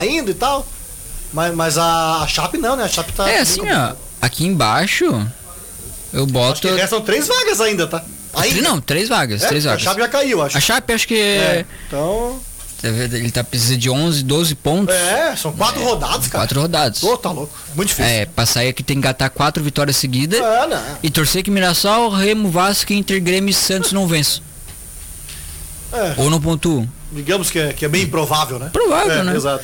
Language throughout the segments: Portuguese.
indo e tal. Mas a Chape não, né? A Chape tá... assim, ó. Aqui embaixo, eu boto... Acho que restam 3 vagas ainda, tá? Ainda. Não, 3 vagas, 3 vagas. A Chape já caiu, acho. A Chape, acho que... Então... Ele precisa de 11, 12 pontos. São 4 rodadas, cara. 4 rodadas. Tá louco. Muito difícil. Pra sair aqui tem que engatar 4 vitórias seguidas. Não. E torcer que Mirassol, Remo, Vasco, Inter, Grêmio e Santos não vençam. Ou não pontuam. Digamos que é bem improvável, né? Provável, né? Exato.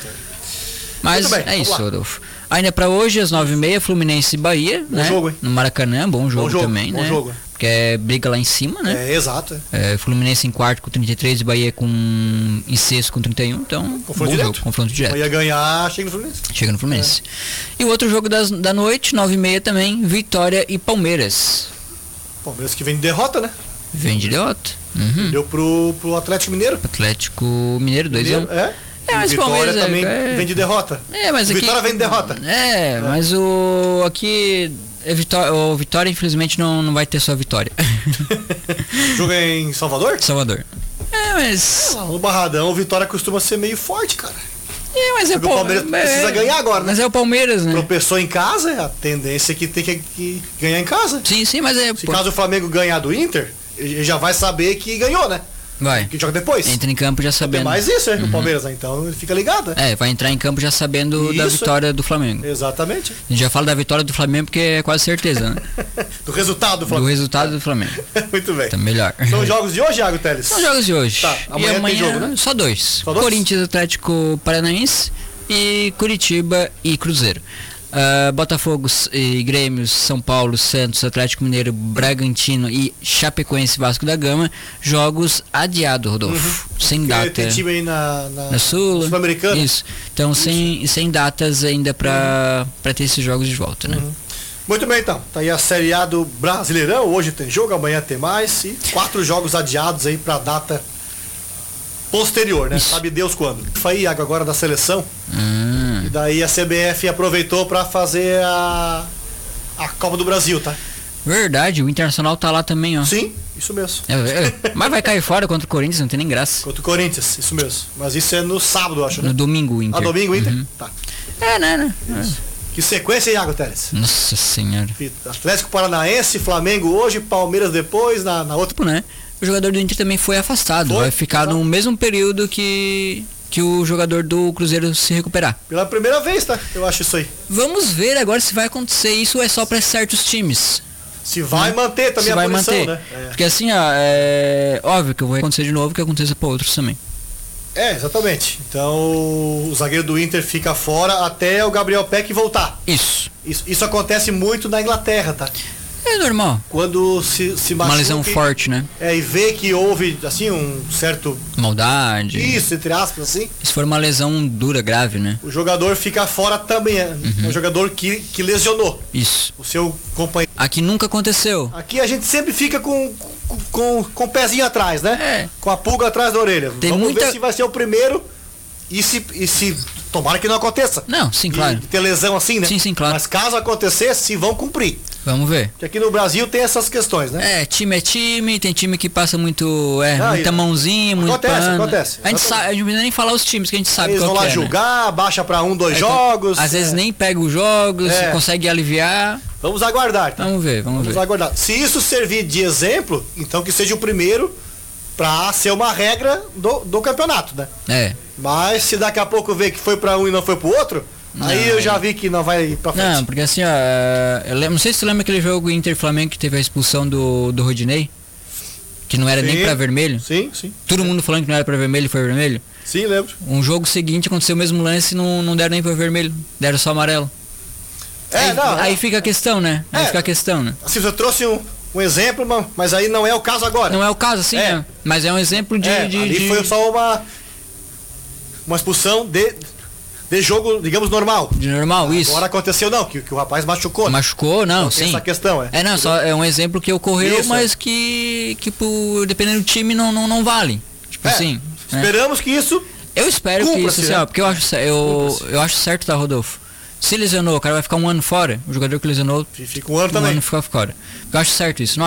Mas bem, é isso, Rodolfo. Ainda pra hoje, às 9h30, Fluminense e Bahia, bom né? Jogo, hein? No Maracanã, bom jogo também, bom né? Jogo. Porque é briga lá em cima, né? Exato. Fluminense em quarto com 33 e Bahia em sexto com 31, então confronto direto. Jogo, confronto direto. Bahia ganhar, chega no Fluminense. E o outro jogo da noite, 9h30 também, Vitória e Palmeiras. Palmeiras que vem de derrota, né? Vem de derrota. Deu pro Atlético Mineiro. Atlético Mineiro 2-1. Mas Vitória Palmeiras também vem de derrota. Mas aqui, Vitória vem de derrota. Mas aqui o Vitória infelizmente não vai ter só vitória. Jogo em Salvador? Salvador. Mas no Barradão o Vitória costuma ser meio forte, cara. Mas o Palmeiras precisa ganhar agora, né? Mas é o Palmeiras, né? Tropeçou em casa, a tendência é que tem que ganhar em casa. Sim, mas Se caso o Flamengo ganhar do Inter, ele já vai saber que ganhou, né? Vai. Que joga depois. Entra em campo já sabendo. Tem mais isso, o Palmeiras, né? Então ele fica ligado. Vai entrar em campo já sabendo da vitória do Flamengo. Exatamente. A gente já fala da vitória do Flamengo porque é quase certeza, né? Do resultado do Flamengo. Do resultado do Flamengo. Muito bem. Tá melhor. São jogos de hoje, Iago Teles? São jogos de hoje. Tá, amanhã tem jogo, né? Só dois. Corinthians, Atlético Paranaense e Curitiba e Cruzeiro. Botafogo e Grêmio, São Paulo, Santos, Atlético Mineiro, Bragantino e Chapecoense, Vasco da Gama, jogos adiados, Rodolfo, sem data. Tem time aí na Sul-Americana. Isso. Então sem datas ainda para ter esses jogos de volta, né? Muito bem, então. Tá aí a Série A do Brasileirão. Hoje tem jogo, amanhã tem mais e 4 jogos adiados aí para data posterior, né? Isso. Sabe Deus quando. Foi Iago agora da seleção. E daí a CBF aproveitou para fazer a Copa do Brasil, tá? Verdade, o Internacional tá lá também, ó. Sim, isso mesmo. Mas vai cair fora contra o Corinthians, não tem nem graça. Contra o Corinthians, isso mesmo. Mas isso é no sábado, acho, né? No domingo, o Inter. Domingo, Inter? Tá. né? Que sequência, Iago Teles? Nossa Senhora. Atlético Paranaense, Flamengo hoje, Palmeiras depois, na outra. Né? O jogador do Inter também foi afastado. Vai ficar no mesmo período que o jogador do Cruzeiro se recuperar. Pela primeira vez, tá? Eu acho isso aí. Vamos ver agora se vai acontecer isso ou é só para certos times. Se vai manter também a posição, né? Porque assim, é óbvio que vai acontecer de novo, que aconteça para outros também. Exatamente. Então o zagueiro do Inter fica fora até o Gabriel Peck voltar. Isso acontece muito na Inglaterra, tá? É normal. Quando se machuca, uma lesão forte, né? E vê que houve, assim, um certo... maldade. Isso, entre aspas, assim. Se for uma lesão dura, grave, né? O jogador fica fora também. É um jogador que lesionou. Isso. O seu companheiro. Aqui nunca aconteceu. Aqui a gente sempre fica com o pezinho atrás, né? Com a pulga atrás da orelha. Vamos ver se vai ser o primeiro e se tomara que não aconteça. Não, sim, claro. De ter lesão assim, né? Sim, claro. Mas caso acontecesse, se vão cumprir. Vamos ver. Porque aqui no Brasil tem essas questões, né? Time é time, tem time que passa muita mãozinha, muito Acontece. A gente não precisa nem falar os times que a gente sabe eles qual vão lá é, julgar, né? Baixa pra 1, 2 jogos. Às vezes nem pega os jogos, consegue aliviar. Vamos aguardar, tá? Vamos ver. Aguardar. Se isso servir de exemplo, então que seja o primeiro pra ser uma regra do campeonato, né? Mas se daqui a pouco ver que foi pra um e não foi pro outro, aí eu já vi que não vai pra frente. Não, porque assim, eu não sei se você lembra aquele jogo Inter-Flamengo que teve a expulsão do Rodinei, que não era nem pra vermelho. Sim. Todo mundo falando que não era pra vermelho e foi vermelho. Sim, lembro. Um jogo seguinte aconteceu o mesmo lance e não deram nem pra vermelho, deram só amarelo. Aí fica a questão, né? Assim, você trouxe um exemplo, mas aí não é o caso agora. Não é o caso, sim, mas é um exemplo ali foi só uma expulsão de jogo, digamos, normal. De normal, isso. Agora aconteceu não, que o rapaz machucou. Né? Machucou, não, sim. Essa questão, só é um exemplo que ocorreu, mas que dependendo do time não vale. Tipo assim. Esperamos que isso. Eu espero que isso, assim, porque eu acho certo, tá, Rodolfo? Se lesionou, o cara vai ficar um ano fora. O jogador que lesionou fica um ano também. Fica fora. Eu acho certo isso. Não